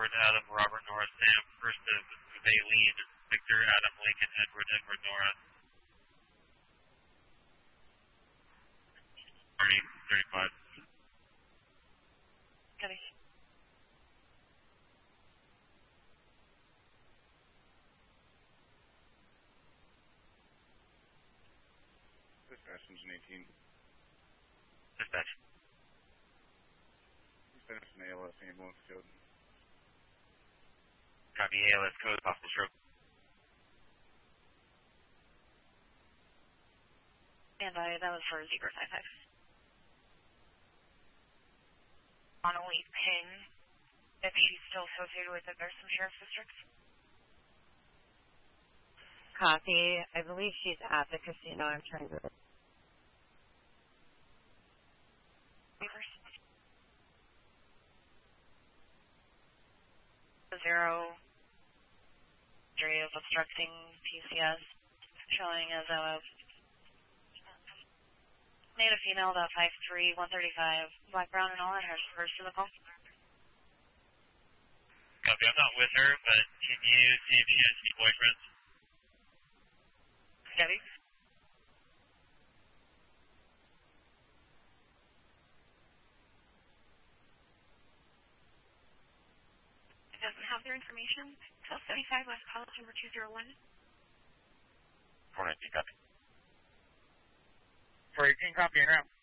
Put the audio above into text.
Edward, Adam, Robert, Nora, Sam, first of Valine, Victor, Adam, Lincoln, Edward, Edward, Nora. 35. Copy. Dispatch, engine 18. Dispatch. Dispatch an ALS ambulance code. Copy, ALS code, possible stroke. Standby, that was for Zebra 55. Only ping if she's still associated with the Bersum Sheriff's District. Copy. I believe she's at the casino. I'm trying to... Zero injury of obstructing PCS, showing as a native female, about 5'3", 135, black, brown, and all, and her first to the call. Copy, I'm not with her, but can you see if she has any boyfriends? Debbie? It doesn't have their information. 1275 West College, number 201. 419, copy. 418, copy, and route.